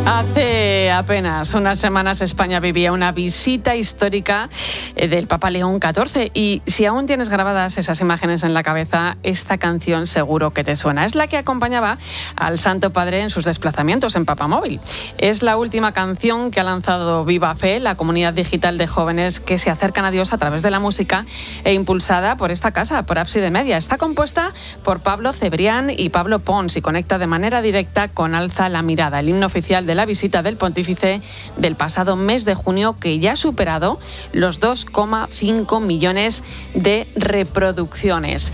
Hace apenas unas semanas España vivía una visita histórica del Papa León XIV y si aún tienes grabadas esas imágenes en la cabeza, esta canción seguro que te suena. Es la que acompañaba al Santo Padre en sus desplazamientos en Papamóvil. Es la última canción que ha lanzado Viva Fe, la comunidad digital de jóvenes que se acercan a Dios a través de la música e impulsada por esta casa, por Ábside Media. Está compuesta por Pablo Cebrián y Pablo Pons y conecta de manera directa con Alza la mirada, el himno oficial de la visita del Pontífice del pasado mes de junio, que ya ha superado los 2,5 millones de reproducciones.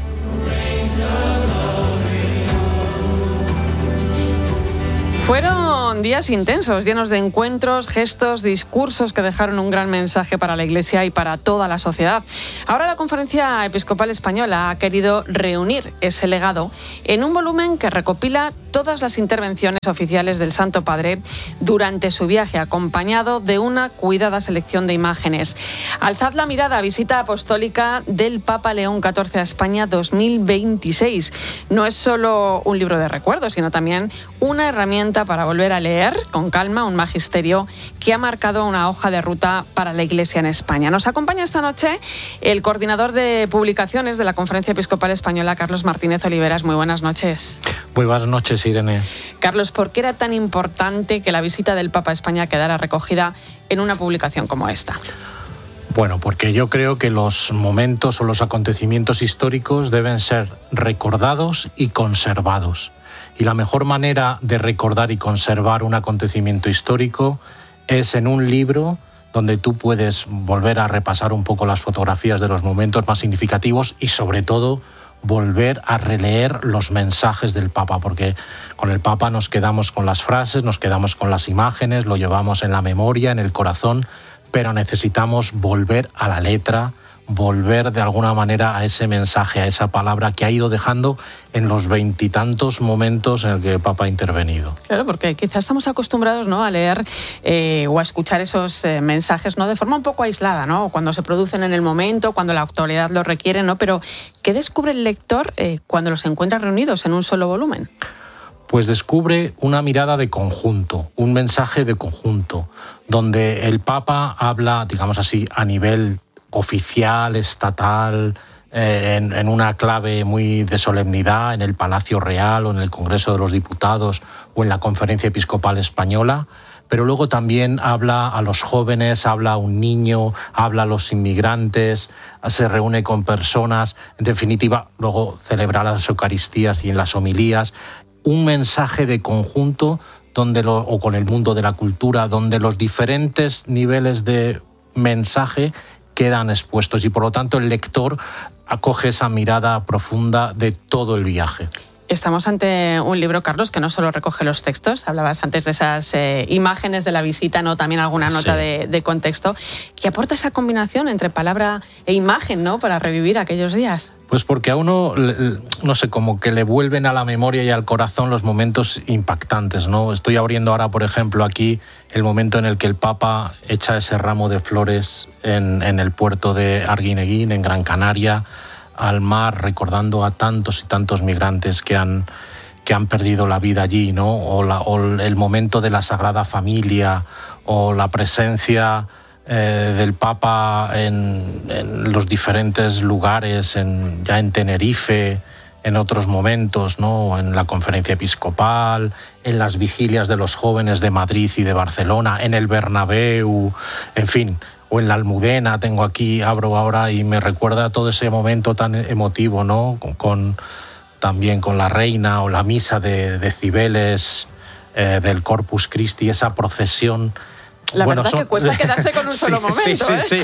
Fueron días intensos, llenos de encuentros, gestos, discursos que dejaron un gran mensaje para la Iglesia y para toda la sociedad. Ahora la Conferencia Episcopal Española ha querido reunir ese legado en un volumen que recopila todas las intervenciones oficiales del Santo Padre durante su viaje, acompañado de una cuidada selección de imágenes. Alzad la mirada, visita apostólica del Papa León XIV a España 2026. No es solo un libro de recuerdos, sino también una herramienta para volver a leer con calma un magisterio que ha marcado una hoja de ruta para la Iglesia en España. Nos acompaña esta noche el coordinador de publicaciones de la Conferencia Episcopal Española, Carlos Martínez Oliveras. Muy buenas noches. Muy buenas noches, Irene. Carlos, ¿por qué era tan importante que la visita del Papa a España quedara recogida en una publicación como esta? Bueno, porque yo creo que los momentos o los acontecimientos históricos deben ser recordados y conservados. Y la mejor manera de recordar y conservar un acontecimiento histórico es en un libro donde tú puedes volver a repasar un poco las fotografías de los momentos más significativos y sobre todo volver a releer los mensajes del Papa, porque con el Papa nos quedamos con las frases, nos quedamos con las imágenes, lo llevamos en la memoria, en el corazón, pero necesitamos volver a la letra, volver de alguna manera a ese mensaje, a esa palabra que ha ido dejando en los veintitantos momentos en el que el Papa ha intervenido. Claro, porque quizás estamos acostumbrados, ¿no?, a leer o a escuchar esos mensajes, ¿no?, de forma un poco aislada, ¿no?, cuando se producen en el momento, cuando la actualidad lo requiere, ¿no? Pero ¿qué descubre el lector cuando los encuentra reunidos en un solo volumen? Pues descubre una mirada de conjunto, un mensaje de conjunto, donde el Papa habla, digamos así, a nivel oficial, estatal, en una clave muy de solemnidad, en el Palacio Real o en el Congreso de los Diputados o en la Conferencia Episcopal Española, pero luego también habla a los jóvenes, habla a un niño, habla a los inmigrantes, se reúne con personas, en definitiva, luego celebra las Eucaristías y en las homilías, un mensaje de conjunto o con el mundo de la cultura, donde los diferentes niveles de mensaje quedan expuestos y por lo tanto el lector acoge esa mirada profunda de todo el viaje. Estamos ante un libro, Carlos, que no solo recoge los textos, hablabas antes de esas imágenes de la visita, ¿no?, también alguna nota de contexto, que aporta esa combinación entre palabra e imagen, ¿no?, para revivir aquellos días. Pues porque a uno, no sé, como que le vuelven a la memoria y al corazón los momentos impactantes, ¿no? Estoy abriendo ahora, por ejemplo, aquí el momento en el que el Papa echa ese ramo de flores en el puerto de Arguineguín, en Gran Canaria, al mar, recordando a tantos y tantos migrantes que han perdido la vida allí, ¿no? O el momento de la Sagrada Familia, o la presencia del Papa en los diferentes lugares, ya en Tenerife, en otros momentos, ¿no?, en la Conferencia Episcopal, en las vigilias de los jóvenes de Madrid y de Barcelona, en el Bernabéu, en fin, o en la Almudena, tengo aquí, abro ahora y me recuerda todo ese momento tan emotivo, ¿no?, también con la reina o la misa de Cibeles, del Corpus Christi, esa procesión. La verdad que cuesta quedarse con un solo momento. Sí.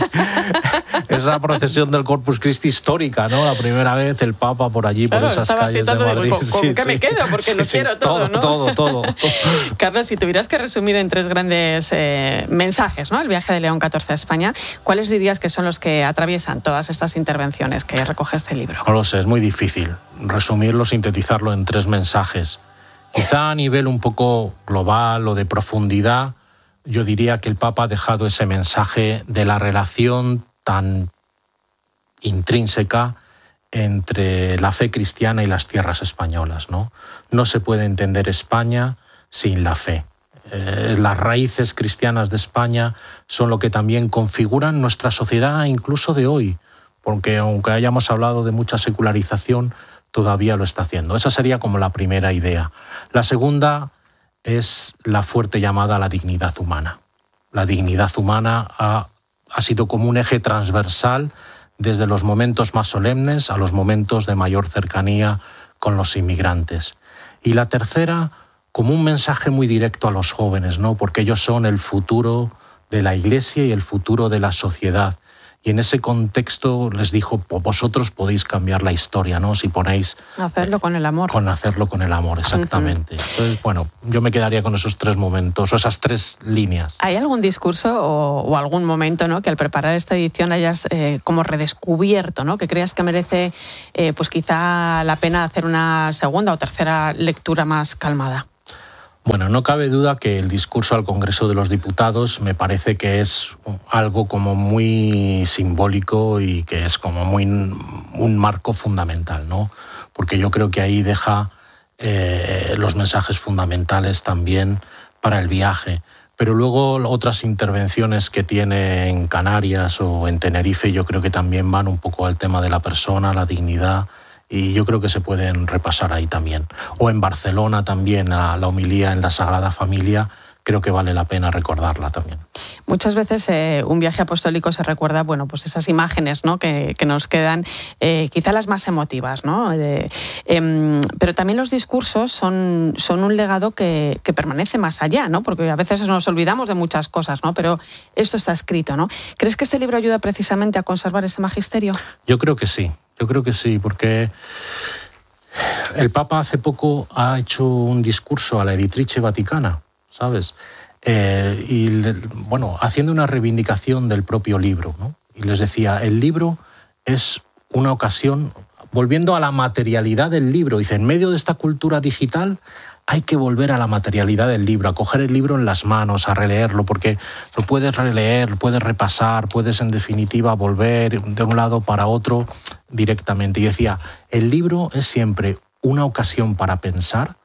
Esa procesión del Corpus Christi histórica, ¿no? La primera vez el Papa por allí, claro, por esas calles de Madrid. ¿Con qué me quedo? Porque lo quiero todo, ¿no? Todo. Carlos, si tuvieras que resumir en tres grandes mensajes, ¿no?, el viaje de León XIV a España, ¿cuáles dirías que son los que atraviesan todas estas intervenciones que recoge este libro? No lo sé, es muy difícil resumirlo, sintetizarlo en tres mensajes. Quizá a nivel un poco global o de profundidad, yo diría que el Papa ha dejado ese mensaje de la relación tan intrínseca entre la fe cristiana y las tierras españolas, ¿no? No se puede entender España sin la fe. las raíces cristianas de España son lo que también configuran nuestra sociedad incluso de hoy, porque aunque hayamos hablado de mucha secularización, todavía lo está haciendo. Esa sería como la primera idea. La segunda es la fuerte llamada a la dignidad humana. La dignidad humana ha sido como un eje transversal desde los momentos más solemnes a los momentos de mayor cercanía con los inmigrantes. Y la tercera, como un mensaje muy directo a los jóvenes, ¿no? Porque ellos son el futuro de la Iglesia y el futuro de la sociedad. Y en ese contexto les dijo, vosotros podéis cambiar la historia, ¿no? Si ponéis... Hacerlo con el amor. Con hacerlo con el amor, exactamente. Entonces, bueno, yo me quedaría con esos tres momentos, o esas tres líneas. ¿Hay algún discurso o algún momento, ¿no?, que al preparar esta edición hayas como redescubierto, ¿no?, que creas que merece pues quizá la pena hacer una segunda o tercera lectura más calmada? Bueno, no cabe duda que el discurso al Congreso de los Diputados me parece que es algo como muy simbólico y que es como muy un marco fundamental, ¿no? Porque yo creo que ahí deja los mensajes fundamentales también para el viaje. Pero luego otras intervenciones que tiene en Canarias o en Tenerife yo creo que también van un poco al tema de la persona, la dignidad, y yo creo que se pueden repasar ahí también. O en Barcelona también, a la homilía en la Sagrada Familia, creo que vale la pena recordarla también. Muchas veces un viaje apostólico se recuerda, bueno, pues esas imágenes, ¿no?, que nos quedan, quizá las más emotivas, ¿no? Pero también los discursos son un legado que permanece más allá, ¿no? Porque a veces nos olvidamos de muchas cosas, ¿no? Pero esto está escrito, ¿no? ¿Crees que este libro ayuda precisamente a conservar ese magisterio? Yo creo que sí, porque el Papa hace poco ha hecho un discurso a la Editrice Vaticana, ¿sabes? Haciendo una reivindicación del propio libro, ¿no? Y les decía, el libro es una ocasión, volviendo a la materialidad del libro, dice, en medio de esta cultura digital hay que volver a la materialidad del libro, a coger el libro en las manos, a releerlo, porque lo puedes releer, puedes repasar, puedes en definitiva volver de un lado para otro directamente. Y decía, el libro es siempre una ocasión para pensar,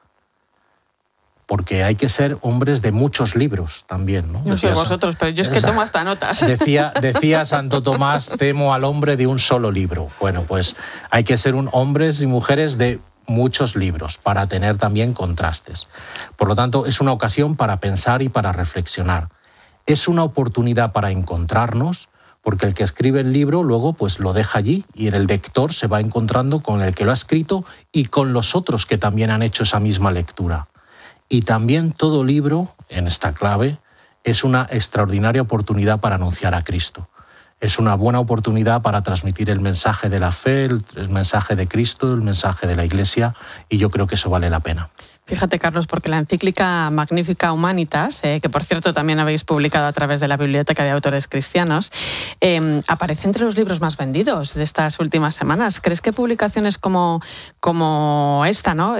porque hay que ser hombres de muchos libros también, ¿no? No sé vosotros, pero yo es que tomo hasta notas. Decía Santo Tomás, temo al hombre de un solo libro. Bueno, pues hay que ser hombres y mujeres de muchos libros para tener también contrastes. Por lo tanto, es una ocasión para pensar y para reflexionar. Es una oportunidad para encontrarnos, porque el que escribe el libro luego pues lo deja allí y el lector se va encontrando con el que lo ha escrito y con los otros que también han hecho esa misma lectura. Y también todo libro, en esta clave, es una extraordinaria oportunidad para anunciar a Cristo. Es una buena oportunidad para transmitir el mensaje de la fe, el mensaje de Cristo, el mensaje de la Iglesia, y yo creo que eso vale la pena. Fíjate, Carlos, porque la encíclica Magnificat Humanitas, que por cierto también habéis publicado a través de la Biblioteca de Autores Cristianos, aparece entre los libros más vendidos de estas últimas semanas. ¿Crees que publicaciones como esta, ¿no?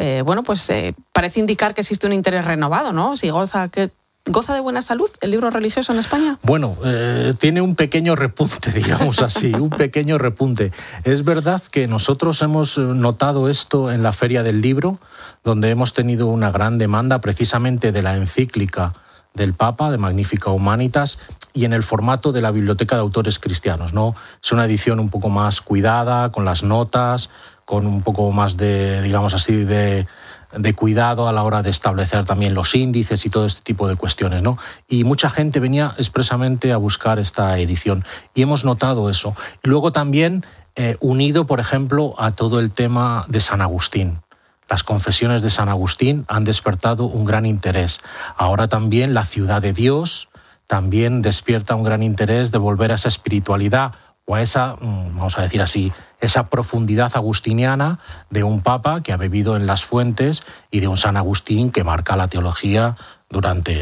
Parece indicar que existe un interés renovado, ¿no? Si ¿Goza de buena salud el libro religioso en España? Bueno, tiene un pequeño repunte, digamos así, un pequeño repunte. Es verdad que nosotros hemos notado esto en la Feria del Libro, donde hemos tenido una gran demanda precisamente de la encíclica del Papa, de Magnificat Humanitas, y en el formato de la Biblioteca de Autores Cristianos, ¿no? Es una edición un poco más cuidada, con las notas, con un poco más de, digamos así, de cuidado a la hora de establecer también los índices y todo este tipo de cuestiones, ¿no? Y mucha gente venía expresamente a buscar esta edición y hemos notado eso. Y luego también unido, por ejemplo, a todo el tema de San Agustín. Las confesiones de San Agustín han despertado un gran interés. Ahora también la ciudad de Dios también despierta un gran interés de volver a esa espiritualidad o a esa, vamos a decir así, esa profundidad agustiniana de un papa que ha bebido en las fuentes y de un San Agustín que marca la teología durante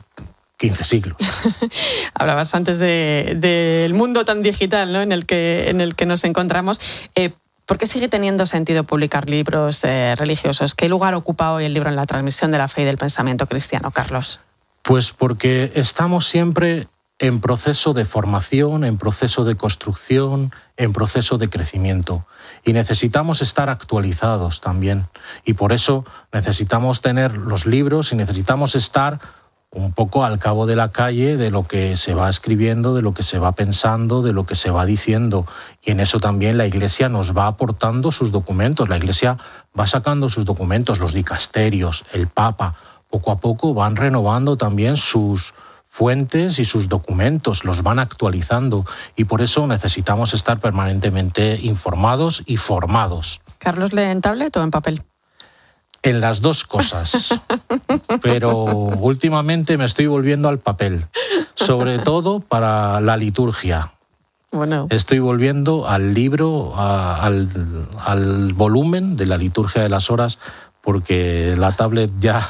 15 siglos. Hablabas antes del mundo tan digital, ¿no?, en el que nos encontramos. ¿Por qué sigue teniendo sentido publicar libros religiosos? ¿Qué lugar ocupa hoy el libro en la transmisión de la fe y del pensamiento cristiano, Carlos? Pues porque estamos siempre en proceso de formación, en proceso de construcción, en proceso de crecimiento. Y necesitamos estar actualizados también. Y por eso necesitamos tener los libros y necesitamos estar un poco al cabo de la calle de lo que se va escribiendo, de lo que se va pensando, de lo que se va diciendo. Y en eso también la Iglesia nos va aportando sus documentos. La Iglesia va sacando sus documentos, los dicasterios, el Papa. Poco a poco van renovando también sus fuentes y sus documentos, los van actualizando. Y por eso necesitamos estar permanentemente informados y formados. ¿Carlos lee en tablet o en papel? En las dos cosas, pero últimamente me estoy volviendo al papel, sobre todo para la liturgia. Bueno. Estoy volviendo al libro, al volumen de la liturgia de las horas, porque la tablet ya...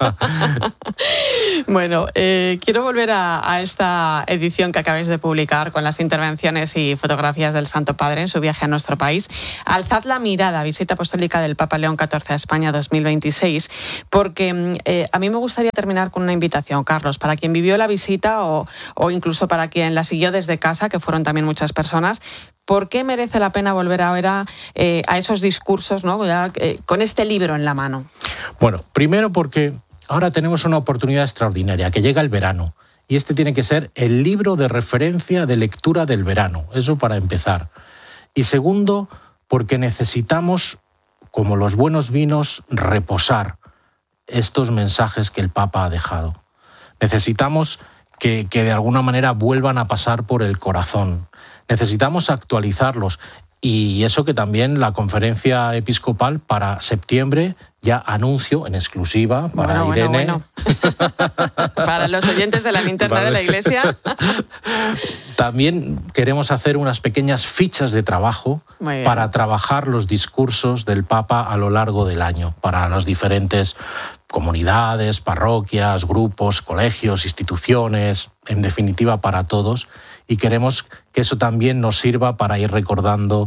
Bueno, quiero volver a esta edición que acabáis de publicar con las intervenciones y fotografías del Santo Padre en su viaje a nuestro país. Alzad la mirada, visita apostólica del Papa León XIV a España 2026, porque a mí me gustaría terminar con una invitación, Carlos, para quien vivió la visita o incluso para quien la siguió desde casa, que fueron también muchas personas. ¿Por qué merece la pena volver ahora a esos discursos, ¿no? Ya, con este libro en la mano? Bueno, primero porque ahora tenemos una oportunidad extraordinaria, que llega el verano. Y este tiene que ser el libro de referencia de lectura del verano. Eso para empezar. Y segundo, porque necesitamos, como los buenos vinos, reposar estos mensajes que el Papa ha dejado. Necesitamos que de alguna manera vuelvan a pasar por el corazón. Necesitamos actualizarlos. Y eso que también la conferencia episcopal para septiembre ya anuncio en exclusiva para Irene. Bueno. Para los oyentes de la linterna de la Iglesia. También queremos hacer unas pequeñas fichas de trabajo para trabajar los discursos del Papa a lo largo del año, para las diferentes comunidades, parroquias, grupos, colegios, instituciones, en definitiva para todos. Y queremos que eso también nos sirva para ir recordando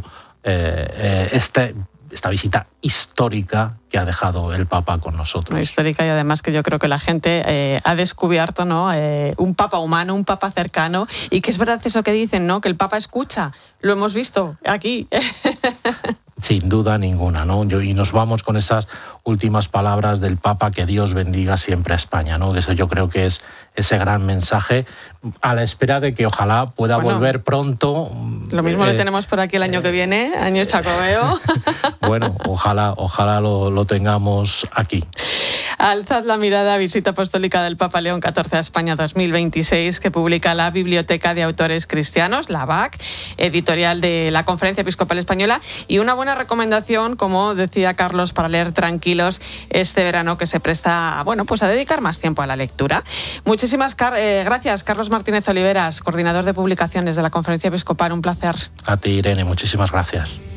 esta visita histórica que ha dejado el Papa con nosotros. Histórica, y además que yo creo que la gente ha descubierto, ¿no? Un Papa humano, un Papa cercano, y que es verdad eso que dicen, ¿no? Que el Papa escucha. Lo hemos visto aquí. Sin duda ninguna, ¿no? Y nos vamos con esas últimas palabras del Papa, que Dios bendiga siempre a España, ¿no? Eso yo creo que es ese gran mensaje, a la espera de que ojalá pueda volver pronto. Lo mismo le tenemos por aquí el año que viene, año Chacobeo. Bueno, ojalá lo tengamos aquí. Alzad la mirada, visita apostólica del Papa León XIV a España 2026, que publica la Biblioteca de Autores Cristianos, la BAC, editorial de la Conferencia Episcopal Española, y una buena recomendación, como decía Carlos, para leer tranquilos este verano, que se presta, bueno, pues a dedicar más tiempo a la lectura. Muchísimas gracias, Carlos Martínez Oliveras, coordinador de publicaciones de la Conferencia Episcopal. Un placer. A ti, Irene, muchísimas gracias.